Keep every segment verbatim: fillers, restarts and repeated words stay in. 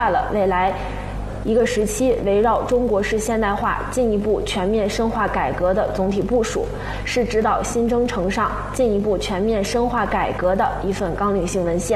了未来一个时期围绕中国式现代化进一步全面深化改革的总体部署，是指导新征程上进一步全面深化改革的一份纲领性文献。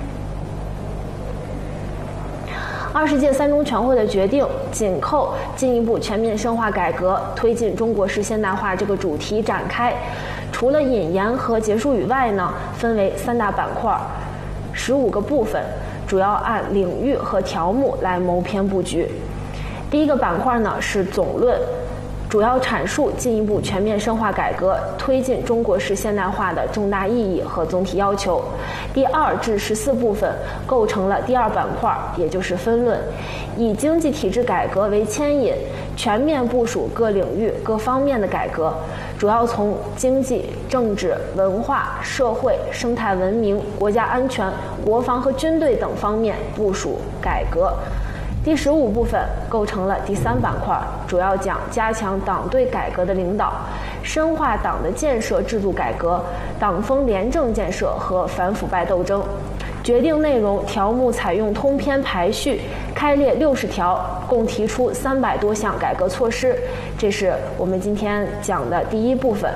二十届三中全会的决定紧扣进一步全面深化改革、推进中国式现代化这个主题展开。除了引言和结束语外呢，分为三大板块，十五个部分，主要按领域和条目来谋篇布局。第一个板块呢是总论，主要阐述进一步全面深化改革、推进中国式现代化的重大意义和总体要求。第二至十四部分构成了第二板块，也就是分论，以经济体制改革为牵引，全面部署各领域各方面的改革，主要从经济、政治、文化、社会、生态文明、国家安全、国防和军队等方面部署改革。第十五部分构成了第三板块，主要讲加强党对改革的领导，深化党的建设制度改革、党风廉政建设和反腐败斗争。决定内容条目采用通篇排序，开列六十条，共提出三百多项改革措施。这是我们今天讲的第一部分。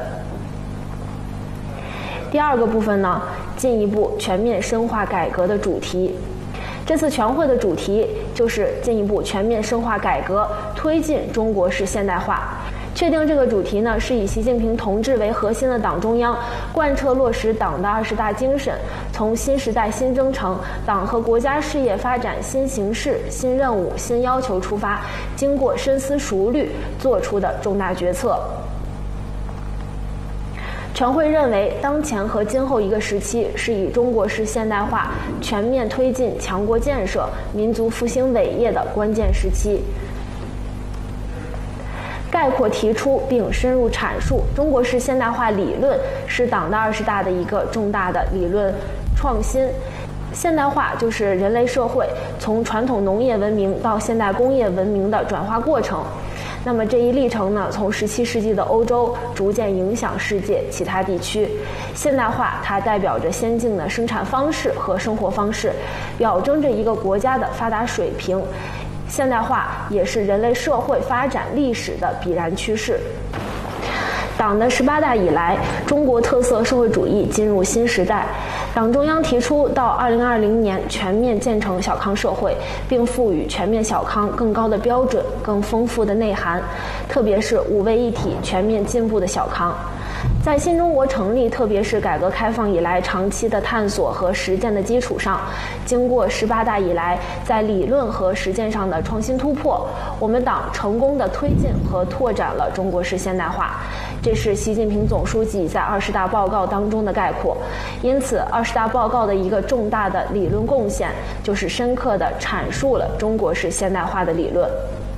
第二个部分呢，进一步全面深化改革的主题。这次全会的主题就是进一步全面深化改革，推进中国式现代化。确定这个主题呢，是以习近平同志为核心的党中央贯彻落实党的二十大精神，从新时代新征程、党和国家事业发展新形势、新任务、新要求出发，经过深思熟虑做出的重大决策。全会认为，当前和今后一个时期是以中国式现代化全面推进强国建设、民族复兴伟业的关键时期。概括提出并深入阐述，中国式现代化理论是党的二十大的一个重大的理论创新。现代化就是人类社会从传统农业文明到现代工业文明的转化过程。那么这一历程呢，从十七世纪的欧洲逐渐影响世界其他地区。现代化它代表着先进的生产方式和生活方式，表征着一个国家的发达水平。现代化也是人类社会发展历史的必然趋势。党的十八大以来，中国特色社会主义进入新时代。党中央提出到二零二零年全面建成小康社会，并赋予全面小康更高的标准、更丰富的内涵，特别是五位一体、全面进步的小康。在新中国成立，特别是改革开放以来长期的探索和实践的基础上，经过十八大以来在理论和实践上的创新突破，我们党成功的推进和拓展了中国式现代化。这是习近平总书记在二十大报告当中的概括。因此，二十大报告的一个重大的理论贡献，就是深刻地阐述了中国式现代化的理论。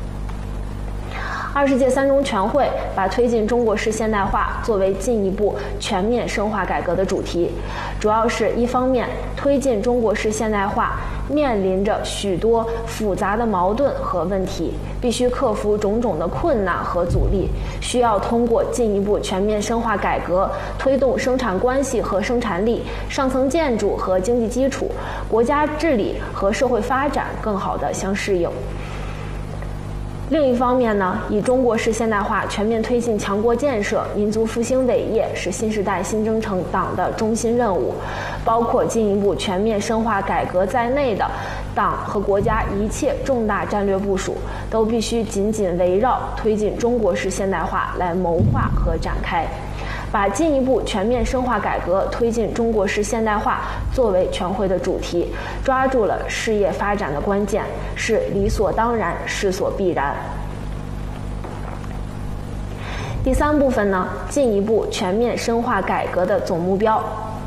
二十届三中全会把推进中国式现代化作为进一步全面深化改革的主题，主要是一方面推进中国式现代化面临着许多复杂的矛盾和问题，必须克服种种的困难和阻力，需要通过进一步全面深化改革，推动生产关系和生产力、上层建筑和经济基础、国家治理和社会发展更好地相适应。另一方面呢，以中国式现代化全面推进强国建设、民族复兴伟业是新时代新征程党的中心任务，包括进一步全面深化改革在内的党和国家一切重大战略部署，都必须紧紧围绕推进中国式现代化来谋划和展开。把进一步全面深化改革、推进中国式现代化作为全会的主题，抓住了事业发展的关键，是理所当然、势所必然。第三部分呢，进一步全面深化改革的总目标。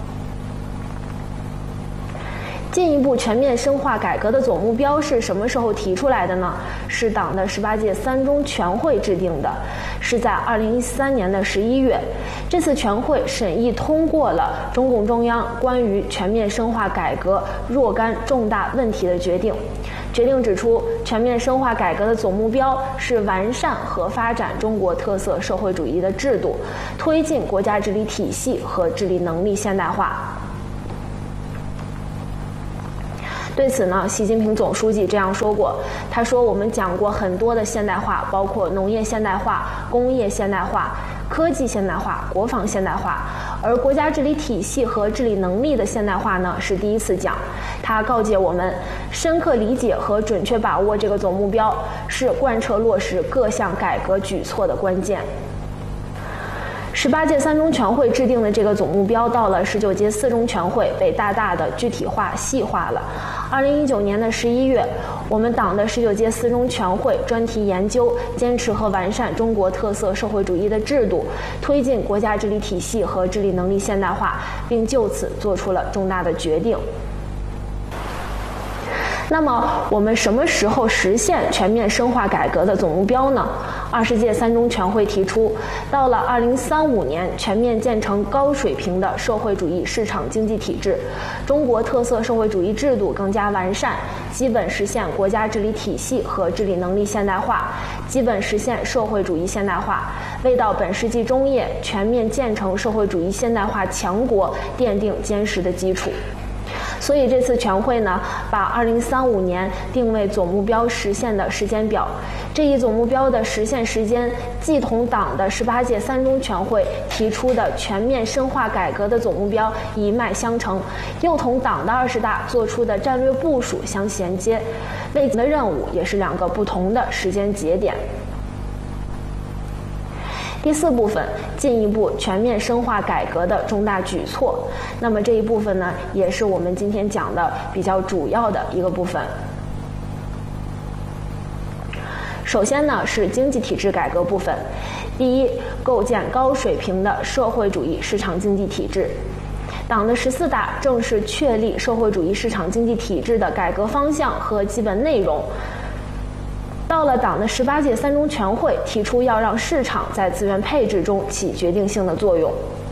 进一步全面深化改革的总目标是什么时候提出来的呢？是党的十八届三中全会制定的，是在二零一三年的十一月。这次全会审议通过了中共中央关于全面深化改革若干重大问题的决定。决定指出，全面深化改革的总目标是完善和发展中国特色社会主义的制度，推进国家治理体系和治理能力现代化。 对此呢，习近平总书记这样说过，他说我们讲过很多的现代化，包括农业现代化、工业现代化、科技现代化、国防现代化，而国家治理体系和治理能力的现代化呢是第一次讲。他告诫我们，深刻理解和准确把握这个总目标是贯彻落实各项改革举措的关键。十八届三中全会制定的这个总目标，到了十九届四中全会被大大的具体化、细化了。二零一九年的十一月，我们党的十九届四中全会专题研究坚持和完善中国特色社会主义的制度，推进国家治理体系和治理能力现代化，并就此做出了重大的决定。那么我们什么时候实现全面深化改革的总目标呢？二十届三中全会提出，到了二零三五年全面建成高水平的社会主义市场经济体制，中国特色社会主义制度更加完善，基本实现国家治理体系和治理能力现代化，基本实现社会主义现代化，为到本世纪中叶全面建成社会主义现代化强国奠定坚实的基础。所以这次全会呢，把二零三五年定为总目标实现的时间表。这一总目标的实现时间，既同党的十八届三中全会提出的全面深化改革的总目标一脉相承，又同党的二十大做出的战略部署相衔接，未尽的任务也是两个不同的时间节点。第四部分，进一步全面深化改革的重大举措。那么这一部分呢，也是我们今天讲的比较主要的一个部分。首先呢，是经济体制改革部分。第一，构建高水平的社会主义市场经济体制。党的十四大正式确立社会主义市场经济体制的改革方向和基本内容。到了党的十八届三中全会，提出要让市场在资源配置中起决定性的作用，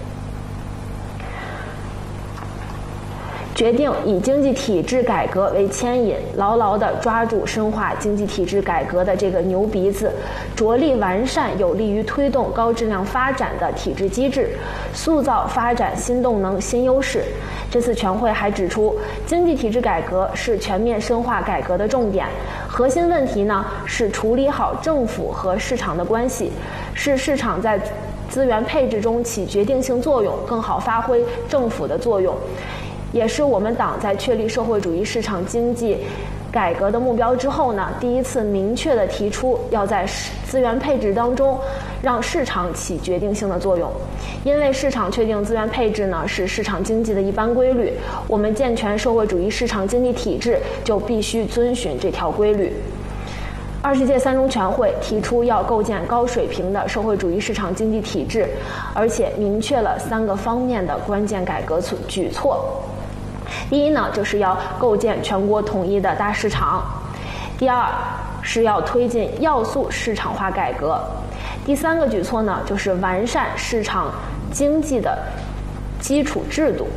决定以经济体制改革为牵引，牢牢地抓住深化经济体制改革的这个牛鼻子，着力完善有利于推动高质量发展的体制机制，塑造发展新动能、新优势。这次全会还指出，经济体制改革是全面深化改革的重点，核心问题呢是处理好政府和市场的关系，是市场在资源配置中起决定性作用，更好发挥政府的作用，也是我们党在确立社会主义市场经济改革的目标之后呢，第一次明确地提出要在资源配置当中让市场起决定性的作用。因为市场确定资源配置呢是市场经济的一般规律，我们健全社会主义市场经济体制就必须遵循这条规律。二十届三中全会提出要构建高水平的社会主义市场经济体制，而且明确了三个方面的关键改革举措。第一呢，就是要构建全国统一的大市场；第二是要推进要素市场化改革；第三个举措呢，就是完善市场经济的基础制度。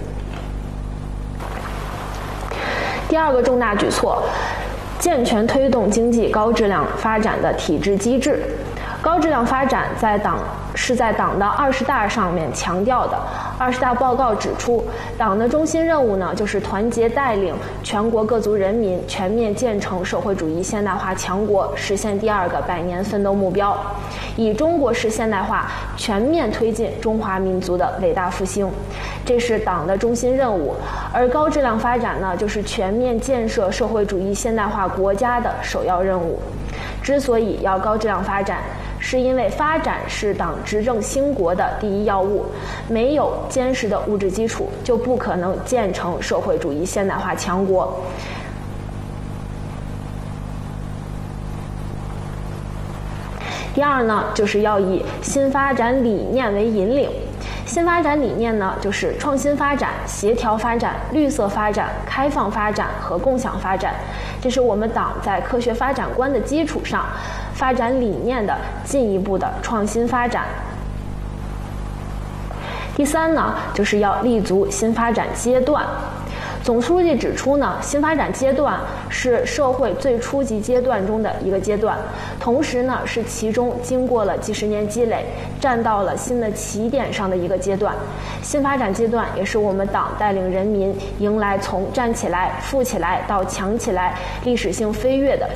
第二个重大举措，健全推动经济高质量发展的体制机制。高质量发展在党是在党的二十大上面强调的。二十大报告指出，党的中心任务呢，就是团结带领全国各族人民全面建成社会主义现代化强国，实现第二个百年奋斗目标，以中国式现代化全面推进中华民族的伟大复兴，这是党的中心任务。而高质量发展呢，就是全面建设社会主义现代化国家的首要任务。之所以要高质量发展，是因为发展是党执政兴国的第一要务，没有坚实的物质基础，就不可能建成社会主义现代化强国。第二呢，就是要以新发展理念为引领。新发展理念呢，就是创新发展、协调发展、绿色发展、开放发展和共享发展。这是我们党在科学发展观的基础上，发展理念的进一步的创新发展。第三呢，就是要立足新发展阶段。 总书记指出呢，新发展阶段是社会最初级阶段中的一个阶段，同时呢是其中经过了几十年积累，站到了新的起点上的一个阶段。新发展阶段也是我们党带领人民迎来从站起来、富起来到强起来历史性飞跃的